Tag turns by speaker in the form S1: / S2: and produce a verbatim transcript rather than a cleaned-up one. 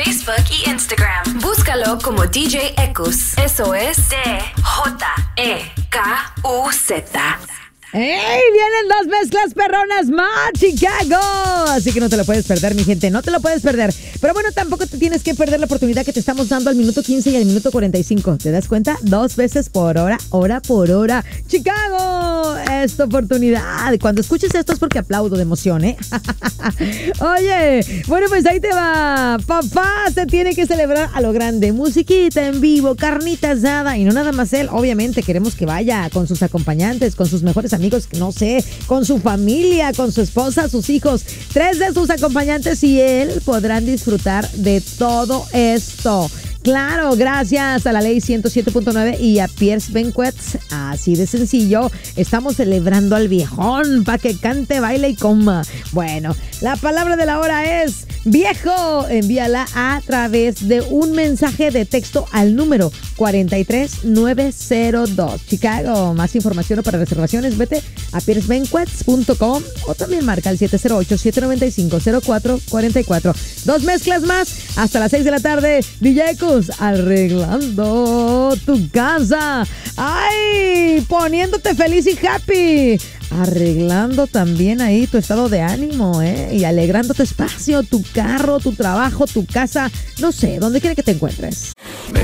S1: Facebook y Instagram. Búscalo como D J Ekus. Eso es D J E K U Z.
S2: ¡Ey! Vienen dos mezclas perronas más, Chicago. Así que no te lo puedes perder, mi gente. No te lo puedes perder. Pero bueno, tampoco te tienes que perder la oportunidad que te estamos dando al minuto quince y al minuto cuarenta y cinco. ¿Te das cuenta? Dos veces por hora, hora por hora. ¡Chicago! Es tu oportunidad. Cuando escuches esto es porque aplaudo de emoción, ¿eh? Oye, bueno, pues ahí te va. Papá se tiene que celebrar a lo grande. Musiquita en vivo, carnita asada. Y no nada más él. Obviamente queremos que vaya con sus acompañantes, con sus mejores amigos. amigos, no sé, con su familia, con su esposa, sus hijos. Tres de sus acompañantes y él podrán disfrutar de todo esto. Claro, gracias a la ley ciento siete punto nueve y a Pierce Banquets. Así de sencillo, estamos celebrando al viejón para que cante, baile y coma. Bueno, la palabra de la hora es viejo. Envíala a través de un mensaje de texto al número cuatro tres nueve cero dos. Chicago, más información o para reservaciones, vete a pierce banquets punto com o también marca el siete cero ocho, siete nueve cinco, cero cuatro cuatro cuatro. Dos mezclas más hasta las seis de la tarde. D J Ekus arreglando tu casa. ¡Ay! Poniéndote feliz y happy. Arreglando también ahí tu estado de ánimo, ¿eh? Y alegrando tu espacio, tu carro, tu trabajo, tu casa. No sé, donde quiera que te encuentres.